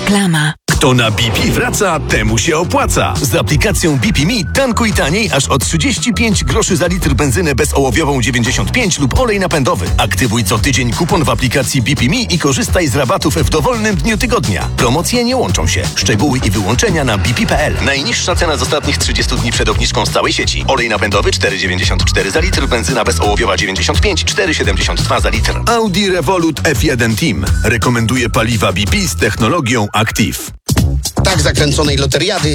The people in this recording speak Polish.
Reklama. Kto na BP wraca, temu się opłaca. Z aplikacją BP Me tankuj taniej aż o 35 groszy za litr benzynę bezołowiową 95 lub olej napędowy. Aktywuj co tydzień kupon w aplikacji BP Me i korzystaj z rabatów w dowolnym dniu tygodnia. Promocje nie łączą się. Szczegóły i wyłączenia na bp.pl. Najniższa cena z ostatnich 30 dni przed obniżką z całej sieci. Olej napędowy 4,94 za litr, benzyna bezołowiowa 95, 4,72 za litr. Audi Revolut F1 Team rekomenduje paliwa BP z technologią Active. Tak zakręconej loteriady